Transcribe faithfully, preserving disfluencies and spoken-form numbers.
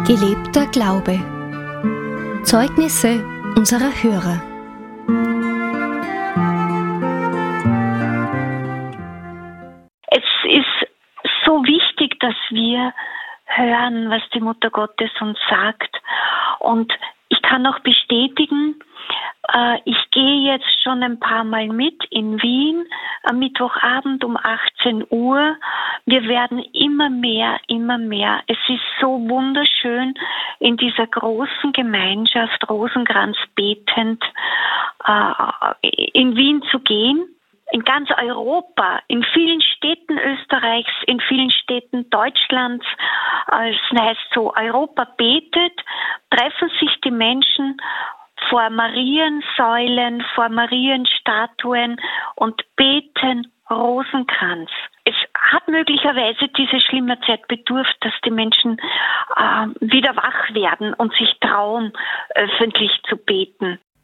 Gelebter Glaube. Zeugnisse unserer Hörer. Es ist so wichtig, dass wir hören, was die Mutter Gottes uns sagt. Und ich kann auch bestätigen, äh, ich gehe jetzt schon ein paar Mal mit in Wien am Mittwochabend um achtzehn Uhr. Wir werden immer mehr, immer mehr. Es ist so wunderschön, in dieser großen Gemeinschaft Rosenkranz betend äh, in Wien zu gehen. In ganz Europa, in vielen Städten Österreichs, in vielen Städten Deutschlands, es heißt so, Europa betet, treffen sich die Menschen vor Mariensäulen, vor Marienstatuen und beten Rosenkranz. Es hat möglicherweise diese schlimme Zeit bedurft, dass die Menschen äh, wieder wach werden und sich trauen, öffentlich zu beten.